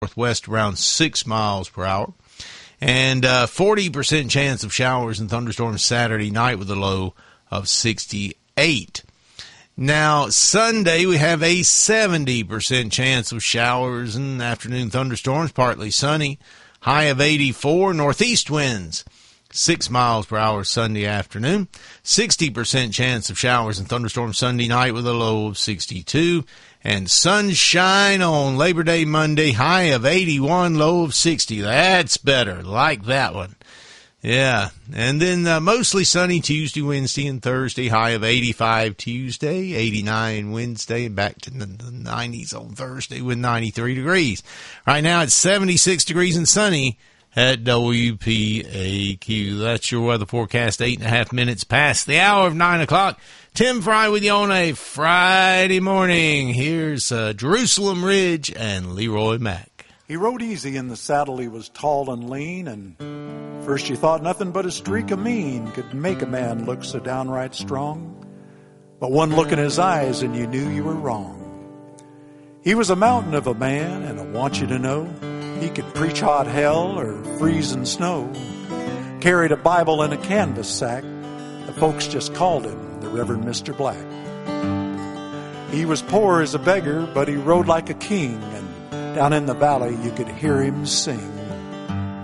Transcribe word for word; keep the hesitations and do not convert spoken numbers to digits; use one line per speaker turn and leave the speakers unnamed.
northwest around six miles per hour. And uh, forty percent chance of showers and thunderstorms Saturday night with a low of sixty-eight. Now, Sunday, we have a seventy percent chance of showers and afternoon thunderstorms, partly sunny, high of eighty-four, northeast winds, six miles per hour Sunday afternoon, sixty percent chance of showers and thunderstorms Sunday night with a low of sixty-two, and sunshine on Labor Day Monday, high of eighty-one, low of sixty. That's better. Like that one. Yeah, and then uh, mostly sunny Tuesday, Wednesday, and Thursday. High of eighty-five Tuesday, eighty-nine Wednesday, and back to the nineties on Thursday with ninety-three degrees. Right now it's seventy-six degrees and sunny at W P A Q. That's your weather forecast, eight and a half minutes past the hour of nine o'clock. Tim Fry with you on a Friday morning. Here's uh, Jerusalem Ridge and Leroy Mack.
He rode easy in the saddle, he was tall and lean, and first you thought nothing but a streak of mean could make a man look so downright strong. But one look in his eyes and you knew you were wrong. He was a mountain of a man, and I want you to know, he could preach hot hell or freezing snow. Carried a Bible in a canvas sack, the folks just called him the Reverend Mister Black. He was poor as a beggar, but he rode like a king, and down in the valley you could hear him sing.